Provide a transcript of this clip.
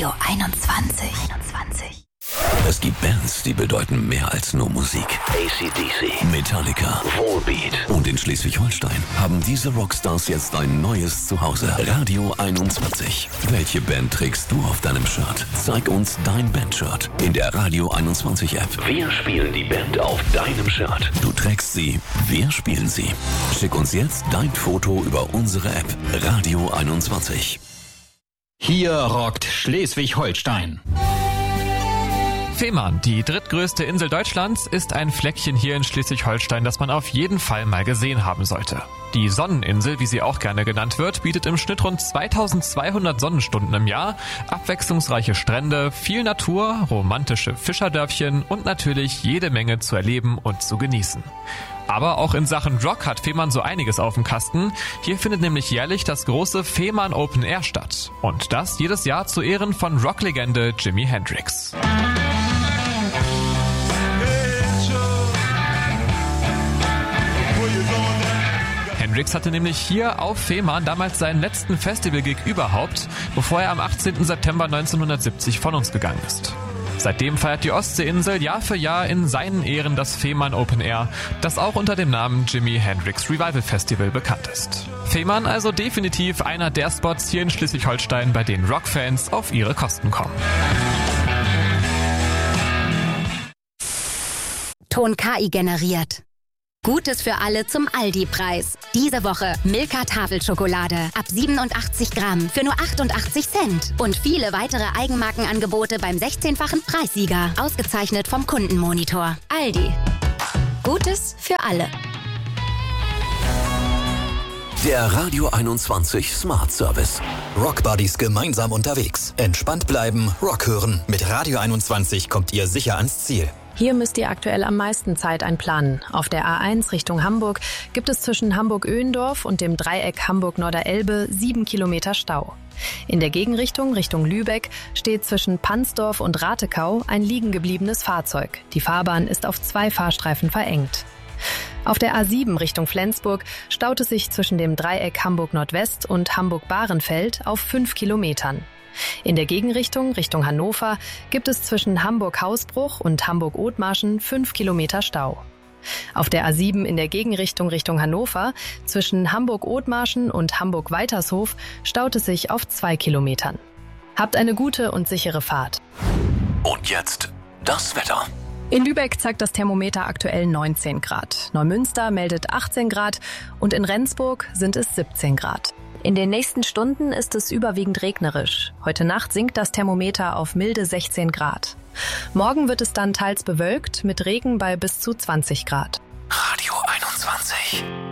Radio 21. Es gibt Bands, die bedeuten mehr als nur Musik. AC/DC, Metallica, Volbeat und in Schleswig-Holstein haben diese Rockstars jetzt ein neues Zuhause. Radio 21. Welche Band trägst du auf deinem Shirt? Zeig uns dein Bandshirt in der Radio 21 App. Wir spielen die Band auf deinem Shirt. Du trägst sie, wir spielen sie. Schick uns jetzt dein Foto über unsere App. Radio 21. Hier rockt Schleswig-Holstein. Fehmarn, die drittgrößte Insel Deutschlands, ist ein Fleckchen hier in Schleswig-Holstein, das man auf jeden Fall mal gesehen haben sollte. Die Sonneninsel, wie sie auch gerne genannt wird, bietet im Schnitt rund 2200 Sonnenstunden im Jahr, abwechslungsreiche Strände, viel Natur, romantische Fischerdörfchen und natürlich jede Menge zu erleben und zu genießen. Aber auch in Sachen Rock hat Fehmarn so einiges auf dem Kasten. Hier findet nämlich jährlich das große Fehmarn Open Air statt. Und das jedes Jahr zu Ehren von Rocklegende Jimi Hendrix. Hendrix hatte nämlich hier auf Fehmarn damals seinen letzten Festivalgig überhaupt, bevor er am 18. September 1970 von uns gegangen ist. Seitdem feiert die Ostseeinsel Jahr für Jahr in seinen Ehren das Fehmarn Open Air, das auch unter dem Namen Jimi Hendrix Revival Festival bekannt ist. Fehmarn also definitiv einer der Spots hier in Schleswig-Holstein, bei denen Rockfans auf ihre Kosten kommen. Ton KI generiert. Gutes für alle zum Aldi-Preis. Diese Woche Milka Tafelschokolade ab 87 Gramm für nur 88 Cent. Und viele weitere Eigenmarkenangebote beim 16-fachen Preissieger. Ausgezeichnet vom Kundenmonitor. Aldi. Gutes für alle. Der Radio 21 Smart Service. Rockbuddies gemeinsam unterwegs. Entspannt bleiben, Rock hören. Mit Radio 21 kommt ihr sicher ans Ziel. Hier müsst ihr aktuell am meisten Zeit einplanen. Auf der A1 Richtung Hamburg gibt es zwischen Hamburg-Öhendorf und dem Dreieck Hamburg-Norderelbe 7 Kilometer Stau. In der Gegenrichtung Richtung Lübeck steht zwischen Pansdorf und Ratekau ein liegen gebliebenes Fahrzeug. Die Fahrbahn ist auf 2 Fahrstreifen verengt. Auf der A7 Richtung Flensburg staut es sich zwischen dem Dreieck Hamburg-Nordwest und Hamburg-Bahrenfeld auf 5 Kilometern. In der Gegenrichtung Richtung Hannover gibt es zwischen Hamburg-Hausbruch und Hamburg-Othmarschen 5 Kilometer Stau. Auf der A7 in der Gegenrichtung Richtung Hannover zwischen Hamburg-Othmarschen und Hamburg-Weitershof staut es sich auf 2 Kilometern. Habt eine gute und sichere Fahrt. Und jetzt das Wetter. In Lübeck zeigt das Thermometer aktuell 19 Grad. Neumünster meldet 18 Grad und in Rendsburg sind es 17 Grad. In den nächsten Stunden ist es überwiegend regnerisch. Heute Nacht sinkt das Thermometer auf milde 16 Grad. Morgen wird es dann teils bewölkt mit Regen bei bis zu 20 Grad. Radio 21.